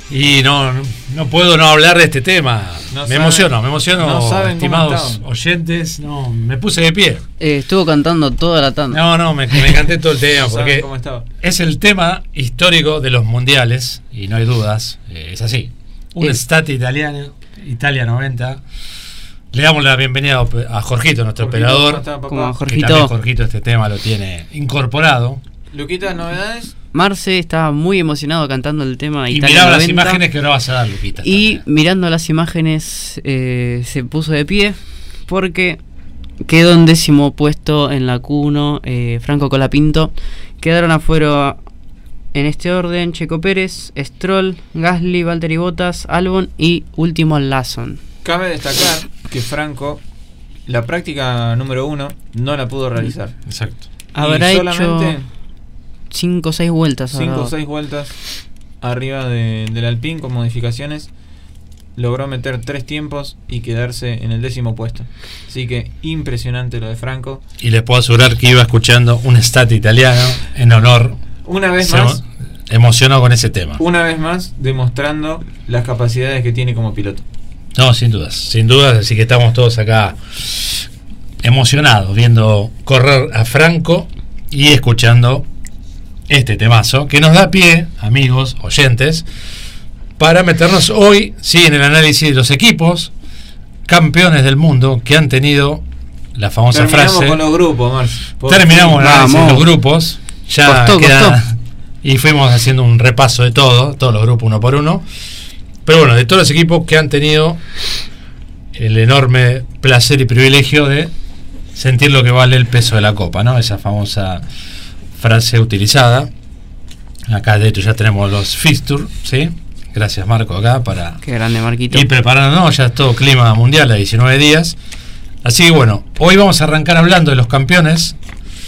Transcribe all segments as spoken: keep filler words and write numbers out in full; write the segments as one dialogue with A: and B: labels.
A: Y no, no, no puedo no hablar de este tema. No me saben, emociono, me emociono, no estimados oyentes. No, me puse de pie.
B: Eh, estuvo cantando toda la tanda.
A: No, no, me, me encanté todo el tema.
C: No
A: porque
C: cómo estaba.
A: Es el tema histórico de los mundiales. Y no hay dudas, eh, es así. Un estate italiano, Italia noventa. Le damos la bienvenida a Jorgito, nuestro Jorgito, operador.
B: ¿Cómo está, Como Jorgito.
A: Que también Jorgito este tema lo tiene incorporado.
C: Luquita, ¿novedades?
B: Marce estaba muy emocionado cantando el tema
A: y
B: Italia
A: miraba
B: noventa,
A: las imágenes que no vas a dar, Luquita.
B: Y también. Mirando las imágenes eh, se puso de pie porque quedó en décimo puesto en la Q uno eh, Franco Colapinto. Quedaron afuera en este orden Checo Pérez, Stroll, Gasly, Valtteri Bottas, Albon y último Lawson.
C: Cabe destacar que Franco la práctica número uno no la pudo realizar.
A: Exacto.
B: Habrá hecho cinco o seis vueltas.
C: cinco o seis vueltas arriba de, del Alpine con modificaciones. Logró meter tres tiempos y quedarse en el décimo puesto. Así que impresionante lo de Franco.
A: Y les puedo asegurar que iba escuchando un estate italiano en honor.
C: Una vez
A: Se
C: más.
A: Emocionó con ese tema.
C: Una vez más demostrando las capacidades que tiene como piloto.
A: No, sin dudas, sin dudas. Así que estamos todos acá emocionados viendo correr a Franco y escuchando este temazo que nos da pie, amigos, oyentes, para meternos hoy, sí, en el análisis de los equipos campeones del mundo que han tenido la famosa
C: Terminamos
A: frase.
C: Con los grupos, Marcio.
A: Terminamos el análisis de los grupos. Ya
B: costó,
A: queda,
B: costó.
A: Y fuimos haciendo un repaso de todo, todos los grupos uno por uno. Pero bueno, de todos los equipos que han tenido el enorme placer y privilegio de sentir lo que vale el peso de la copa, ¿no? Esa famosa frase utilizada. Acá de hecho ya tenemos los fixtures, ¿sí? Gracias Marco acá para
B: Qué grande, Marquito.
A: ir preparándonos, ya es todo clima mundial a diecinueve días. Así que bueno, hoy vamos a arrancar hablando de los campeones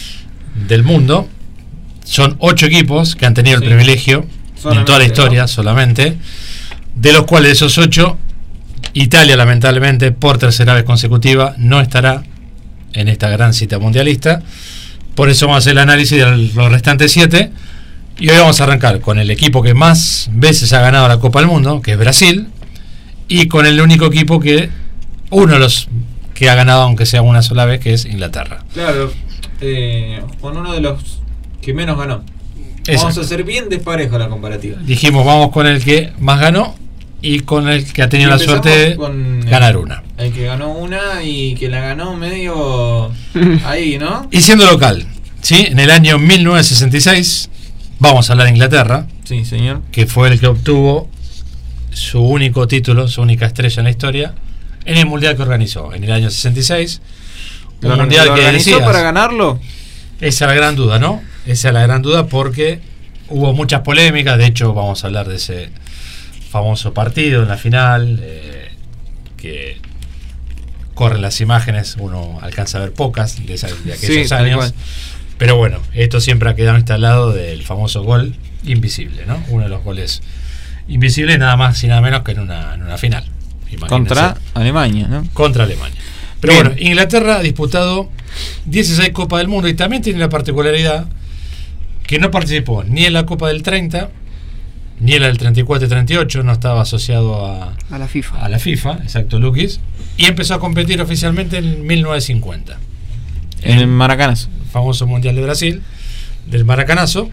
A: del mundo. Son ocho equipos que han tenido sí. el privilegio solamente, en toda la historia, ¿no? solamente, de los cuales esos ocho, Italia lamentablemente por tercera vez consecutiva no estará en esta gran cita mundialista. Por eso vamos a hacer el análisis de los restantes siete. Y hoy vamos a arrancar con el equipo que más veces ha ganado la Copa del Mundo, que es Brasil, y con el único equipo que, uno de los que ha ganado aunque sea una sola vez, que es Inglaterra.
C: Claro, eh, con uno de los que menos ganó. Exacto. Vamos a hacer bien desparejo la comparativa.
A: Dijimos, vamos con el que más ganó y con el que ha tenido la suerte de ganar
C: el,
A: una.
C: El que ganó una y que la ganó medio ahí, ¿no?
A: Y siendo local, ¿sí? En el año mil novecientos sesenta y seis, vamos a hablar de Inglaterra.
C: Sí, señor.
A: Que fue el que obtuvo su único título, su única estrella en la historia, en el mundial que organizó, en el año sesenta y seis. Un
C: ¿Lo,
A: mundial
C: ¿lo
A: que
C: organizó
A: decías,
C: para ganarlo?
A: Esa es la gran duda, ¿no? Esa es la gran duda porque hubo muchas polémicas. De hecho, vamos a hablar de ese famoso partido en la final, eh, que corren las imágenes, uno alcanza a ver pocas de, esa, de aquellos
C: sí,
A: años. Pero bueno, esto siempre ha quedado instalado del famoso gol invisible, ¿no? Uno de los goles invisibles, nada más y nada menos que en una, en una final. Imagínense.
C: Contra Alemania, ¿no?
A: Contra Alemania. Pero Bien. bueno, Inglaterra ha disputado dieciséis Copas del Mundo y también tiene la particularidad que no participó ni en la Copa del treinta, ni en la del treinta y cuatro y treinta y ocho, no estaba asociado a,
B: a la FIFA.
A: A la FIFA, exacto, Luquis. Y empezó a competir oficialmente en mil novecientos cincuenta.
C: En el Maracanazo.
A: Famoso Mundial de Brasil, del Maracanazo.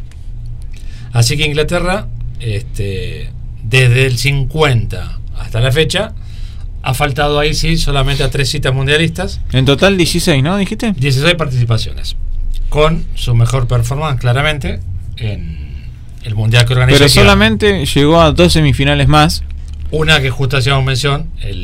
A: Así que Inglaterra, este, desde el cincuenta hasta la fecha, ha faltado ahí sí solamente a tres citas mundialistas.
C: En total dieciséis, ¿no? ¿Dijiste?
A: dieciséis participaciones. Con su mejor performance, claramente, en el mundial que organizó.
C: Pero solamente llegó a dos semifinales más.
A: Una que justo hacíamos mención, el